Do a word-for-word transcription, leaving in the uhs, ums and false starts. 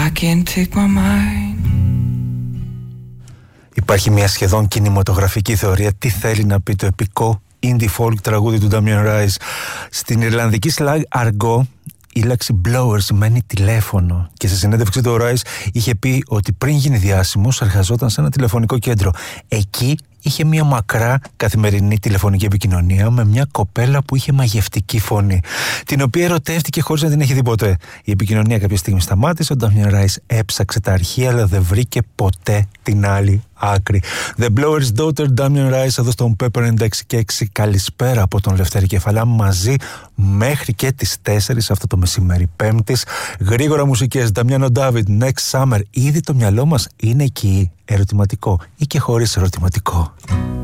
can't take my mind. Υπάρχει μια σχεδόν κινηματογραφική θεωρία τι θέλει να πει το επικό indie folk τραγούδι του Damien Rice. Στην ιρλανδική slang argot η λέξη blower σημαίνει τηλέφωνο και σε συνέντευξη του ο Rice είχε πει ότι πριν γίνει διάσημος εργαζόταν σε ένα τηλεφωνικό κέντρο. Εκεί είχε μια μακρά καθημερινή τηλεφωνική επικοινωνία με μια κοπέλα που είχε μαγευτική φωνή, την οποία ερωτεύτηκε χωρίς να την έχει δει ποτέ. Η επικοινωνία κάποια στιγμή σταμάτησε, ο Damien Rice έψαξε τα αρχεία αλλά δεν βρήκε ποτέ την άλλη άκρη. The Blower's Daughter, Damien Rice, εδώ στον Pepper ενενήντα έξι και έξι. Καλησπέρα από τον Λευτέρη Κεφαλά, μαζί μέχρι και τις τέσσερις αυτό το μεσημέρι Πέμπτης. Γρήγορα μουσικές, Damiano David, Next Summer. Ήδη το μυαλό μας είναι εκεί, ερωτηματικό ή και χωρίς ερωτηματικό.